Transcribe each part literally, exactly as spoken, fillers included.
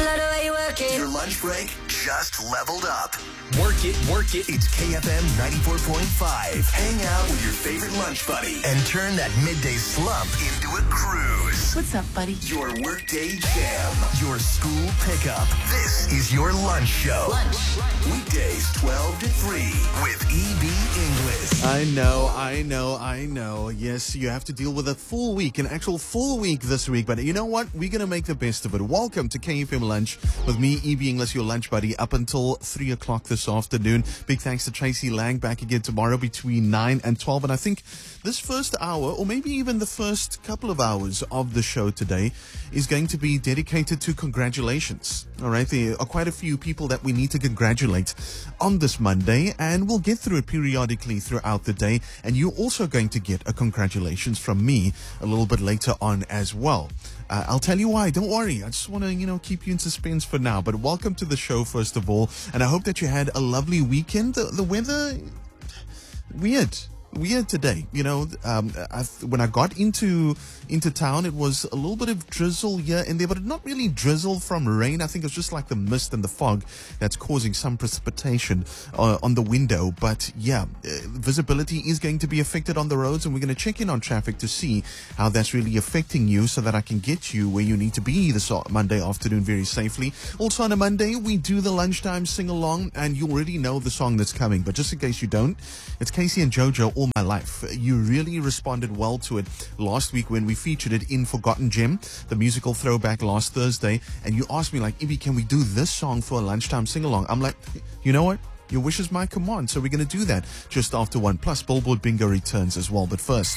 love the way you work it. Your lunch break just leveled up. Work it, work it. It's K F M ninety-four point five. Hang out with your favorite lunch buddy and turn that midday slump into a cruise. What's up, buddy? Your workday jam. Your school pickup. This is your lunch show. Lunch. Weekdays twelve to three with E B English. I know, I know, I know. Yes, you have to deal with a full week, an actual full week this week. But you know what? We're going to make the best of it. Welcome to K F M Lunch with me, E B English, your lunch buddy, up until three o'clock this afternoon. Big thanks to Tracy Lang, back again tomorrow between nine and twelve. And I think this first hour, or maybe even the first couple of hours of the show today, is going to be dedicated to congratulations. All right, there are quite a few people that we need to congratulate on this Monday, and we'll get through it periodically throughout the day. And you're also going to get a congratulations from me a little bit later on as well. Uh, I'll tell you why. Don't worry. I just want to, you know, keep you in suspense for now. But welcome to the show, first of all. And I hope that you had a lovely weekend. The, the weather, weird. Weird today, you know. Um, I, when I got into into town, it was a little bit of drizzle here and there, but not really drizzle from rain. I think it's just like the mist and the fog that's causing some precipitation uh, on the window. But yeah, uh, visibility is going to be affected on the roads, and we're going to check in on traffic to see how that's really affecting you, so that I can get you where you need to be this Monday afternoon very safely. Also on a Monday, we do the lunchtime sing along, and you already know the song that's coming. But just in case you don't, it's Casey and JoJo, All My Life. You really responded well to it last week when we featured it in Forgotten Gem, the musical throwback last Thursday, and you asked me like, Ibi, can we do this song for a lunchtime sing-along? I'm like, you know what? Your wish is my command, so we're going to do that just after one. Plus, Billboard Bingo returns as well. But first,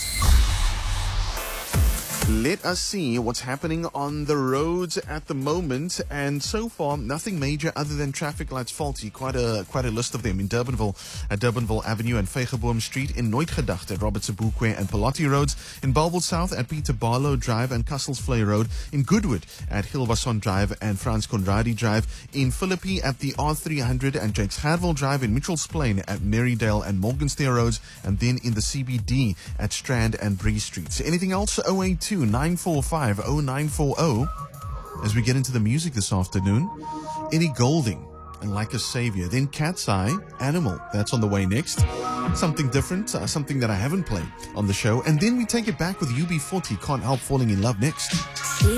let us see what's happening on the roads at the moment. And so far, nothing major other than traffic lights faulty. Quite a quite a list of them in Durbanville at Durbanville Avenue and Vegeboom Street, in Nooitgedacht at Robert Sebukwe and Palati Roads, in Bellville South at Peter Barlow Drive and Kastelsvlei Road, in Goodwood at Hilvason Drive and Frans Conradi Drive, in Philippi at the R three hundred and Jakes Hadwell Drive, in Mitchells Plain at Marydale and Morgensteer Roads, and then in the C B D at Strand and Bree Streets. Anything else? oh eight two, nine four five, oh nine four oh. As we get into the music this afternoon, Eddie Goulding and Like a Savior. Then Cat's Eye, Animal. That's on the way next. Something different, uh, something that I haven't played on the show. And then we take it back with U B forty, Can't Help Falling in Love next.